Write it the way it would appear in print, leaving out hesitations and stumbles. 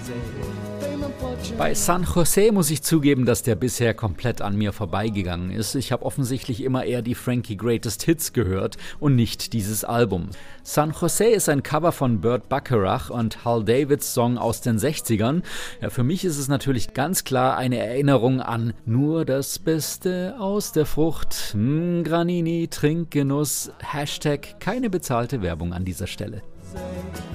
Bei San Jose muss ich zugeben, dass der bisher komplett an mir vorbeigegangen ist. Ich habe offensichtlich immer eher die Frankie Greatest Hits gehört und nicht dieses Album. San Jose ist ein Cover von Burt Bacharach und Hal Davids Song aus den 60ern. Ja, für mich ist es natürlich ganz klar eine Erinnerung an nur das Beste aus der Frucht. Granini, Trinkgenuss, #keine bezahlte Werbung an dieser Stelle.